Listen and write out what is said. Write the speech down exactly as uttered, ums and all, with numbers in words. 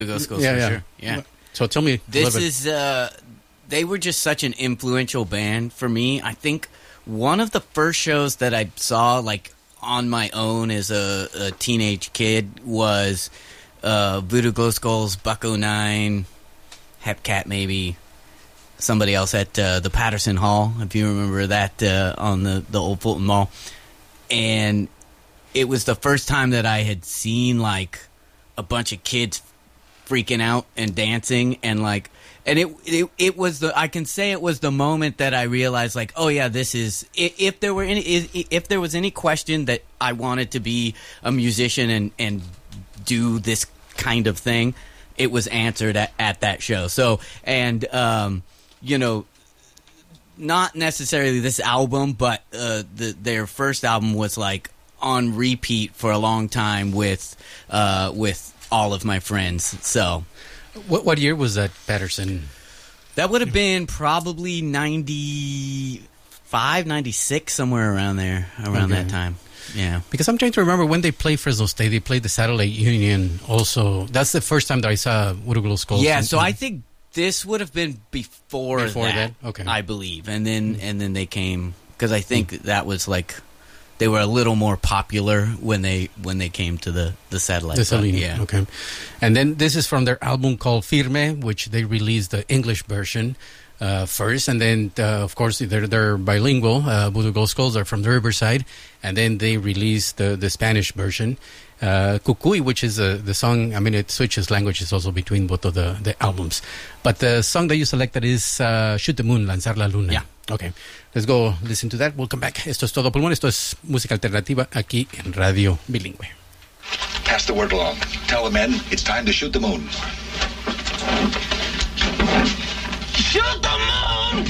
Voodoo Glow Skulls, yeah, for yeah. sure. Yeah. So tell me, this is uh, they were just such an influential band for me. I think one of the first shows that I saw like on my own as a, a teenage kid was uh, Voodoo Glow Skulls, Bucko Nine, Hepcat, maybe somebody else at uh, the Patterson Hall, if you remember that, uh, on the, the old Fulton Mall. And it was the first time that I had seen like a bunch of kids freaking out and dancing, and like, and it, it it was the I can say it was the moment that I realized like, oh yeah, this is if, if there were any if, if there was any question that I wanted to be a musician and and do this kind of thing, it was answered at, at that show. So and um, you know, not necessarily this album, but uh, the, their first album was like on repeat for a long time with uh, with all of my friends. So, what what year was that, Patterson? That would have been probably ninety-five, ninety-six, somewhere around there, around okay. that time. Yeah. Because I'm trying to remember when they played Fresno State, they played the Satellite Union also. That's the first time that I saw Voodoo Glow Skulls. Yeah, so I think this would have been before, before that, that? Okay. I believe. And then and then they came, because I think mm. that was like, they were a little more popular when they when they came to the, the satellite. The satellite, yeah. Okay. And then this is from their album called Firme, which they released the English version uh, first. And then, uh, of course, they're, they're bilingual. Uh, Voodoo Glow Skulls are from the Riverside. And then they released the, the Spanish version. Uh, Cucuy, which is uh, the song, I mean, it switches languages also between both of the, the albums. But the song that you selected is uh, Shoot the Moon, Lanzar la Luna. Yeah. Okay. Let's go listen to that. We'll come back. Esto es Todo Pulmón. Esto es música alternativa aquí en Radio Bilingüe. Pass the word along. Tell the men it's time to shoot the moon.